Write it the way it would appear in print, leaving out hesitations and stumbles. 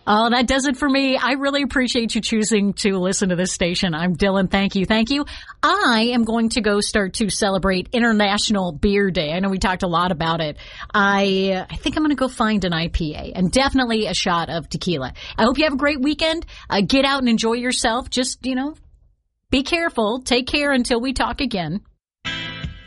Oh, that does it for me. I really appreciate you choosing to listen to this station. I'm Dylan. Thank you. Thank you. I am going to go start to celebrate International Beer Day. I know we talked a lot about it. I think I'm going to go find an IPA and definitely a shot of tequila. I hope you have a great weekend. Get out and enjoy yourself. Just, be careful. Take care until we talk again.